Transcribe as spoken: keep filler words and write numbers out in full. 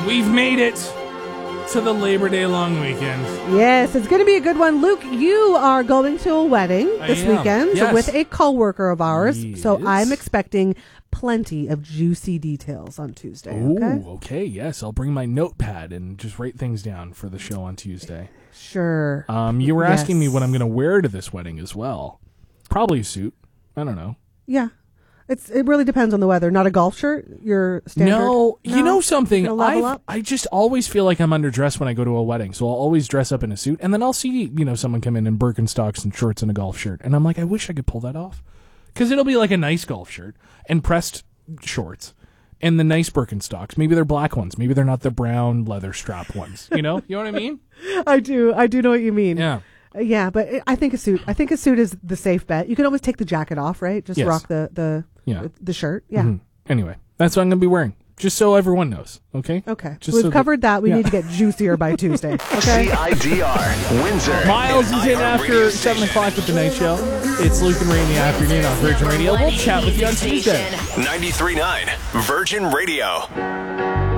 We've made it to the Labor Day long weekend. Yes, it's going to be a good one. Luke, you are going to a wedding I this am. weekend Yes. with a co-worker of ours. Yes. So I'm expecting plenty of juicy details on Tuesday. Ooh, okay? okay, yes. I'll bring my notepad and just write things down for the show on Tuesday. Sure. Um, you were asking me Yes. what I'm going to wear to this wedding as well. Probably a suit. I don't know. Yeah. It's It really depends on the weather. Not a golf shirt? Your standard? No, you know something? Gonna level I've- up? I just always feel like I'm underdressed when I go to a wedding, so I'll always dress up in a suit, and then I'll see, you know, someone come in in Birkenstocks and shorts and a golf shirt, and I'm like, I wish I could pull that off. Because it'll be like a nice golf shirt and pressed shorts and the nice Birkenstocks. Maybe they're black ones. Maybe they're not the brown leather strap ones. You know? You know what I mean? I do. I do know what you mean. Yeah. Uh, Yeah, but I think a suit. I think a suit is the safe bet. You can always take the jacket off, right? Just Yes. rock the the Yeah. the shirt. Yeah. Mhm. Anyway, that's what I'm going to be wearing. Just so everyone knows, okay? Okay. Just We've so covered that. We yeah. need to get juicier by Tuesday. Okay. C I D R, Windsor. Miles is in after iHeartRadio seven station. o'clock with the night show. It's Luke and Ray in the afternoon on Virgin Radio. We'll chat with you on Tuesday. ninety-three point nine Virgin Radio.